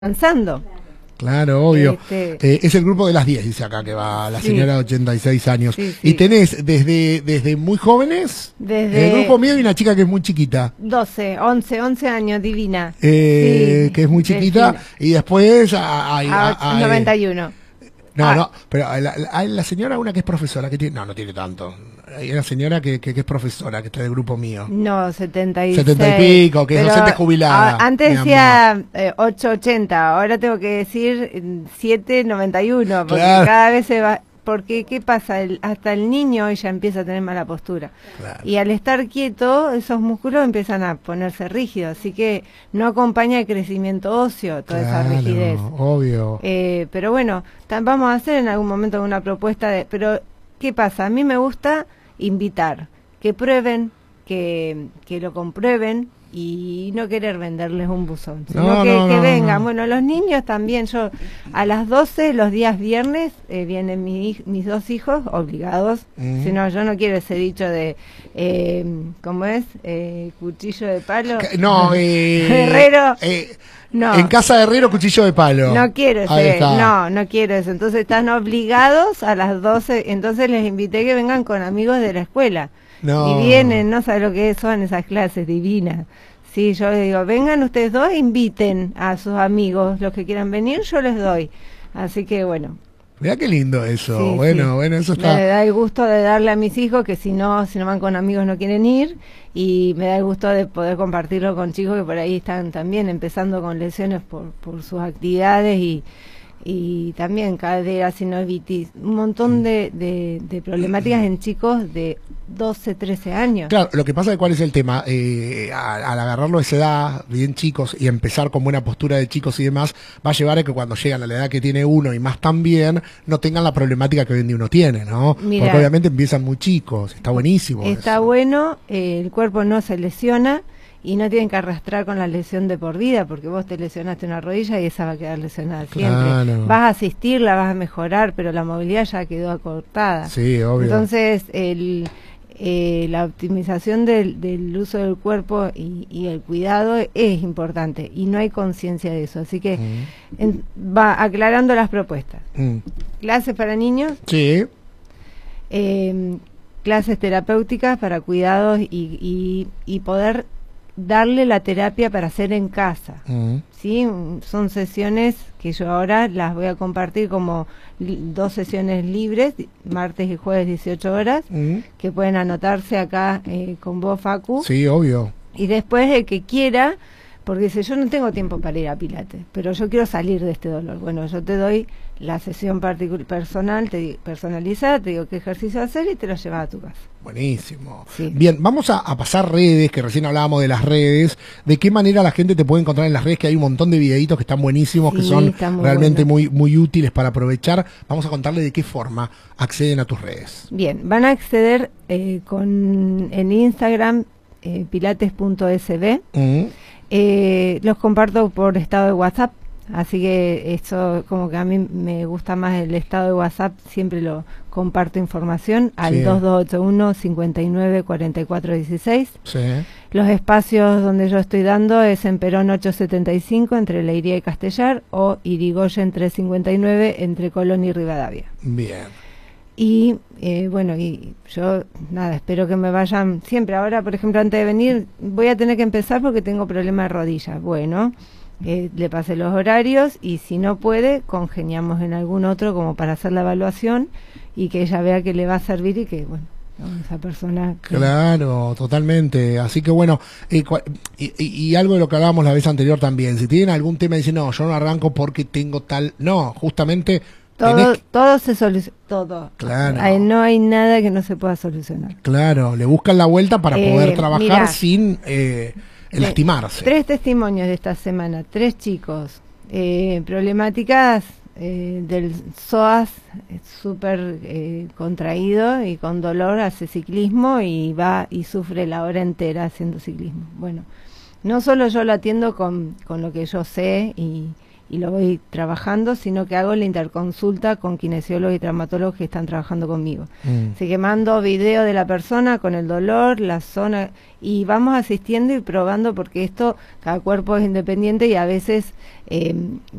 avanzando. Claro, obvio. Es el grupo de las 10, dice acá, que va la señora de 86 años. Sí. Y tenés desde muy jóvenes, Desde el grupo mío y una chica que es muy chiquita. 11 años, divina. Que es muy chiquita. Delfina. Y después... 91. No, pero la señora, una que es profesora, que tiene... No tiene tanto. Hay una señora que es profesora, que está del grupo mío. No, 76. 70 y pico, que es docente jubilada. Antes decía 880, ahora tengo que decir 791, porque Claro. cada vez se va... Porque, ¿qué pasa? Hasta el niño ya empieza a tener mala postura. Claro. Y al estar quieto, esos músculos empiezan a ponerse rígidos. Así que no acompaña el crecimiento óseo, toda esa rigidez. Obvio. Pero bueno, vamos a hacer en algún momento una propuesta de... Pero, ¿qué pasa? A mí me gusta invitar, que prueben, que lo comprueben y no querer venderles un buzón, sino que vengan. Bueno, los niños también. Yo a las 12 los días viernes vienen mis dos hijos obligados. Si no, yo no quiero ese dicho de ¿cómo es? Cuchillo de palo. Herrero. No. En casa de herrero, cuchillo de palo. No quiero ese, no quiero eso. Entonces están obligados a las 12. Entonces les invité que vengan con amigos de la escuela. Y vienen, no sabe lo que son esas clases divinas. Sí, yo les digo, vengan ustedes dos, inviten a sus amigos, los que quieran venir, yo les doy. Así que bueno. Mirá qué lindo eso. Sí, bueno, eso está. Me da el gusto de darle a mis hijos que si no van con amigos no quieren ir, y me da el gusto de poder compartirlo con chicos que por ahí están también empezando con lesiones por sus actividades y también cadera, sinovitis, un montón de problemáticas en chicos de 12, 13 años. Claro, lo que pasa es cuál es el tema, al agarrarlo a esa edad, bien chicos, y empezar con buena postura de chicos y demás, va a llevar a que cuando llegan a la edad que tiene uno y más también, no tengan la problemática que hoy en día uno tiene, ¿no? Mirá, porque obviamente empiezan muy chicos, está buenísimo. Está eso. bueno, el cuerpo no se lesiona y no tienen que arrastrar con la lesión de por vida, porque vos te lesionaste una rodilla y esa va a quedar lesionada siempre. Claro. Vas a asistirla, vas a mejorar, pero la movilidad ya quedó acortada. Sí, obvio. Entonces, la optimización del uso del cuerpo y el cuidado es importante y no hay conciencia de eso. Así que va aclarando las propuestas. Clases para niños. Sí. Clases terapéuticas para cuidados y poder darle la terapia para hacer en casa. ¿Sí? Son sesiones que yo ahora las voy a compartir como 2 sesiones libres, martes y jueves 18 horas, que pueden anotarse acá con vos, Facu. Sí, obvio. Y después el que quiera, porque dice, yo no tengo tiempo para ir a Pilates, pero yo quiero salir de este dolor. Bueno, yo te doy la sesión personalizada, te digo qué ejercicio hacer y te lo llevas a tu casa. Buenísimo. Sí. Bien, vamos a pasar redes, que recién hablábamos de las redes. ¿De qué manera la gente te puede encontrar en las redes? Que hay un montón de videitos que están buenísimos, que son realmente muy útiles para aprovechar. Vamos a contarle de qué forma acceden a tus redes. Bien, van a acceder en Instagram, pilates.sb. Los comparto por estado de WhatsApp. Así que eso, como que a mí me gusta más el estado de WhatsApp, siempre lo comparto información al 2281 59 44 16. Sí. Los espacios donde yo estoy dando es en Perón 875 entre Leiría y Castellar, o Irigoyen 359 entre Colón y Rivadavia. Bien. Y bueno, y yo nada, espero que me vayan siempre. Ahora, por ejemplo, antes de venir voy a tener que empezar porque tengo problema de rodillas. Bueno, le pasé los horarios y si no puede, congeniamos en algún otro como para hacer la evaluación y que ella vea que le va a servir y que, bueno, esa persona... Claro, totalmente. Así que bueno, y algo de lo que hablábamos la vez anterior también, si tienen algún tema y dicen, no, yo no arranco porque tengo tal... No, justamente... Todo se soluciona, todo. Claro. No hay nada que no se pueda solucionar. Claro, le buscan la vuelta para poder trabajar mirá, sin... lastimarse. 3 testimonios de esta semana, 3 chicos, problemáticas del psoas súper contraído y con dolor, hace ciclismo y va y sufre la hora entera haciendo ciclismo. Bueno, no solo yo lo atiendo con lo que yo sé y y lo voy trabajando, sino que hago la interconsulta con kinesiólogos y traumatólogos que están trabajando conmigo. Así que mando video de la persona con el dolor, la zona, y vamos asistiendo y probando, porque esto, cada cuerpo es independiente y a veces